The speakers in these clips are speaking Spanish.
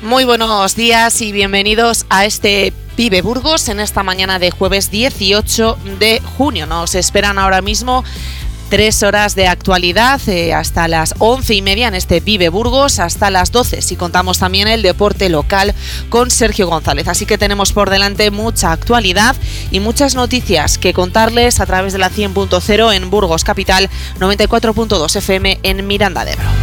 Muy buenos días y bienvenidos a este Vive Burgos en esta mañana de jueves 18 de junio. Nos esperan ahora mismo 3 horas de actualidad hasta las 11:30 en este Vive Burgos, hasta las 12 si contamos también el deporte local con Sergio González. Así que tenemos por delante mucha actualidad y muchas noticias que contarles a través de la 100.0 en Burgos Capital, 94.2 FM en Miranda de Ebro.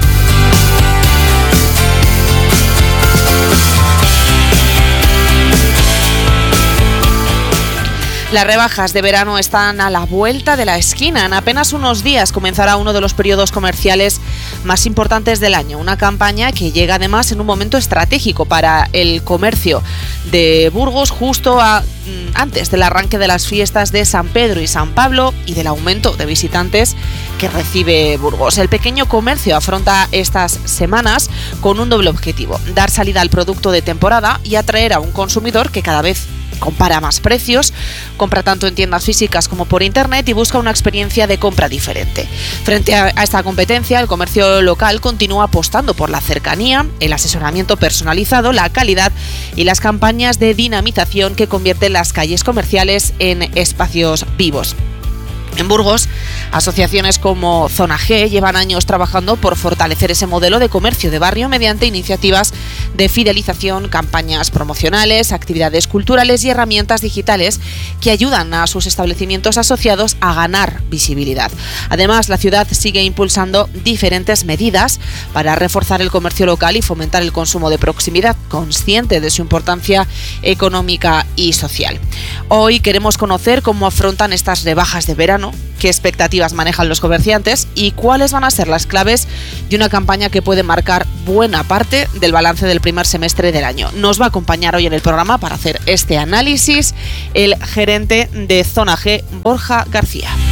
Las rebajas de verano están a la vuelta de la esquina. En apenas unos días comenzará uno de los periodos comerciales más importantes del año. Una campaña que llega además en un momento estratégico para el comercio de Burgos, justo antes del arranque de las fiestas de San Pedro y San Pablo y del aumento de visitantes que recibe Burgos. El pequeño comercio afronta estas semanas con un doble objetivo: dar salida al producto de temporada y atraer a un consumidor que cada vez compara más precios, compra tanto en tiendas físicas como por internet y busca una experiencia de compra diferente. Frente a esta competencia, el comercio local continúa apostando por la cercanía, el asesoramiento personalizado, la calidad y las campañas de dinamización que convierten las calles comerciales en espacios vivos. En Burgos, asociaciones como Zona G llevan años trabajando por fortalecer ese modelo de comercio de barrio mediante iniciativas de fidelización, campañas promocionales, actividades culturales y herramientas digitales que ayudan a sus establecimientos asociados a ganar visibilidad. Además, la ciudad sigue impulsando diferentes medidas para reforzar el comercio local y fomentar el consumo de proximidad, consciente de su importancia económica y social. Hoy queremos conocer cómo afrontan estas rebajas de verano, qué expectativas manejan los comerciantes y cuáles van a ser las claves de una campaña que puede marcar buena parte del balance del primer semestre del año. Nos va a acompañar hoy en el programa para hacer este análisis el gerente de Zona G, Borja García.